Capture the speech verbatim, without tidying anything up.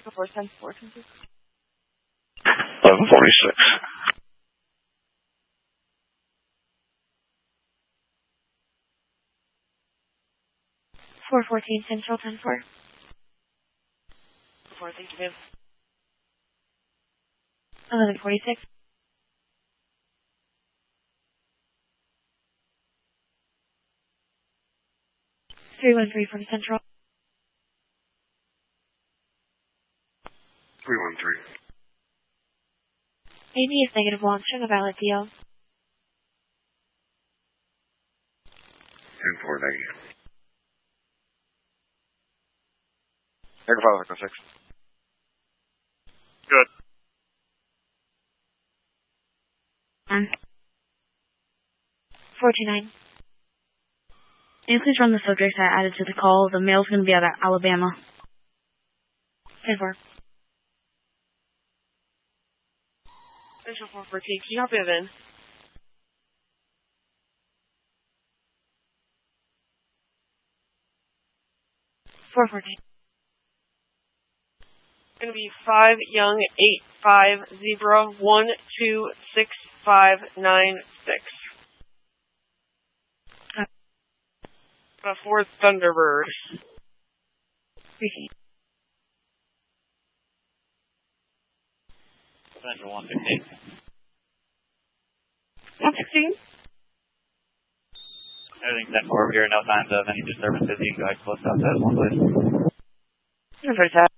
Before ten four. eleven forty-six. four fourteen Central, ten four. four, thank you, ma'am. eleven forty-six. three one three from Central. three one three. Amy is negative launch on a valid D L. ten four negative. Negative five, Echo six. Good. Um, four two nine. Can you please run the subject I added to the call? The mail's going to be out of Alabama. ten four. Central four fourteen, can you help me then? four fourteen. Going to be five Young eight five Zebra one two six five nine six. Uh, four Thunderbird. Repeat. Central one sixteen. one sixteen? Everything's ten four over here. No signs of any disturbances. You can go ahead and close out that one, please. Number ten.